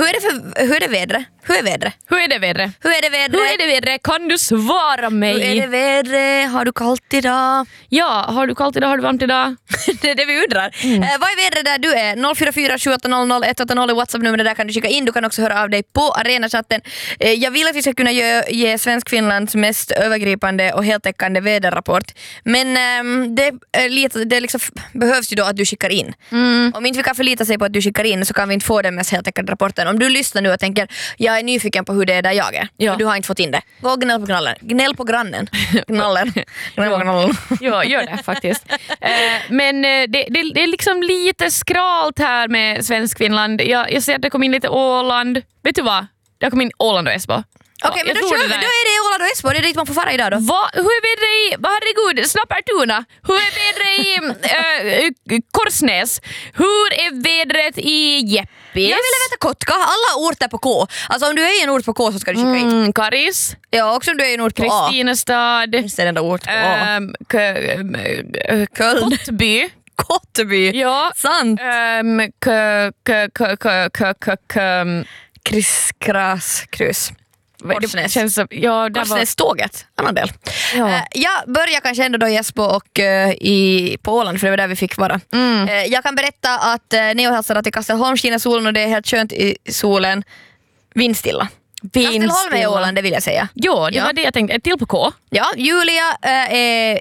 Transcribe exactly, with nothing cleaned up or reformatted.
Hur är det för hur är det vädret? Hur är vädret? Hur är det vädret? Hur är det vädret? Hur är det vädret? Kan du svara mig? Hur är det vädret? Har du kallt idag? Ja, har du kallt idag? Har du varmt idag? Det är det vi undrar. Mm. Eh, vad är vädret där du är? noll fyra fyra sju åtta noll noll ett åtta noll är WhatsApp-numret, där kan du skicka in. Du kan också höra av dig på Arena-chatten. Eh, jag vill att vi ska kunna ge, ge Svensk Finlands mest övergripande och heltäckande väderrapport. Men ehm, det, är lite, det liksom behövs ju då att du skickar in. Mm. Om inte vi kan förlita sig på att du skickar in så kan vi inte få den mest heltäckande rapporten. Om du lyssnar nu och tänker jag är nyfiken på hur det är där jag är, ja. och du har inte fått in det, gå och gnäll på knallen. Gnäll på grannen. Knallen. Gnäll på knallen. Ja, gör det faktiskt. eh, men eh, det, det, det är liksom lite skralt här med Svensk Finland. Jag, jag ser att det kom in lite Åland. Vet du vad? Det kom in Åland och Esbo. Okej, okay, men då, kör vi. Då är det Åland och Esbo. Det är dit man får fara idag då. Va? Hur är vädret i... Herregud, Snappertuna. Hur är vädret i äh, Korsnäs? Hur är vädret i Jeppis? Jag ville veta Kotka. Alla orter på K. Alltså om du är i en ort på K så ska du skicka in. Mm, Karis. Ja, också om du är i en ort på A. Kristinestad. Just det, den där ort på A. Ähm, Kottby. Kottby. Ja. Sant. Ähm, k- k- k- k- k- k- k- Kris, kras, krus. Det känns som, ja, det var Korsnäs-tåget, annan del. Ja. Uh, jag börjar kanske ändå då i Esbo och uh, i, på Åland, för det var där vi fick vara. Mm. Uh, jag kan berätta att uh, Neo hälsar att i Kastelholm skiner solen och det är helt skönt i solen. Vindstilla. Kastelholm är Åland, det vill jag säga. Jo, det ja. var det jag tänkte. Ett till på K. Ja, Julia uh, är